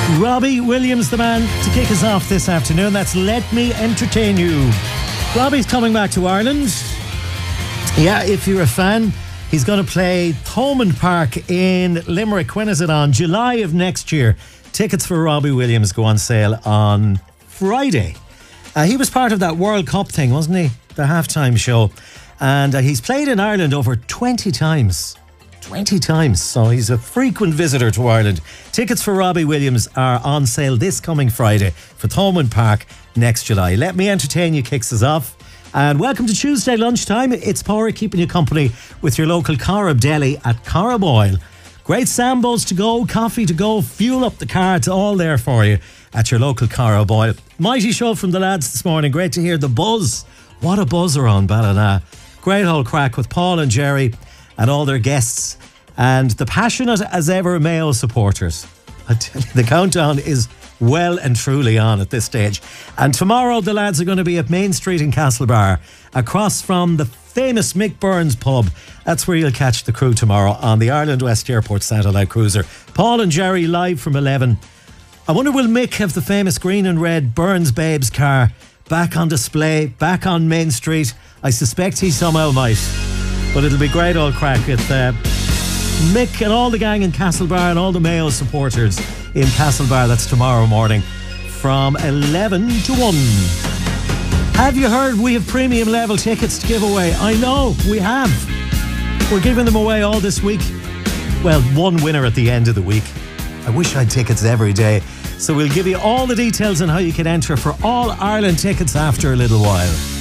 Robbie Williams, the man to kick us off this afternoon. That's Let Me Entertain You. Robbie's coming back to Ireland. Yeah, if you're a fan, he's going to play Thomond Park in Limerick. When is it on? July of next year. Tickets for Robbie Williams go on sale on Friday. He was part of that World Cup thing, wasn't he? The halftime show. And he's played in Ireland over 20 times. 20 times, so he's a frequent visitor to Ireland. Tickets for Robbie Williams are on sale this coming Friday for Thomond Park next July. Let Me Entertain You kicks us off. And welcome to Tuesday lunchtime. It's Pádraig keeping you company with your local Corrib Deli at Corrib Oil. Great sambos to go, coffee to go, fuel up the car. It's all there for you at your local Corrib Oil. Mighty show from the lads this morning. Great to hear the buzz. What a buzzer on Ballina. Great old crack with Paul and Jerry and all their guests, and the passionate as ever Mayo supporters. I tell you, the countdown is well and truly on at this stage. And tomorrow the lads are going to be at Main Street in Castlebar, across from the famous Mick Burns pub. That's where you'll catch the crew tomorrow on the Ireland West Airport Satellite Cruiser. Paul and Jerry live from 11. I wonder, will Mick have the famous green and red Burns Babes car back on display, back on Main Street? I suspect he somehow might. But it'll be great old crack with Mick and all the gang in Castlebar and all the Mayo supporters in Castlebar. That's tomorrow morning from 11 to 1. Have you heard we have premium level tickets to give away? I know, we have. We're giving them away all this week. Well, one winner at the end of the week. I wish I had tickets every day. So we'll give you all the details on how you can enter for All Ireland tickets after a little while.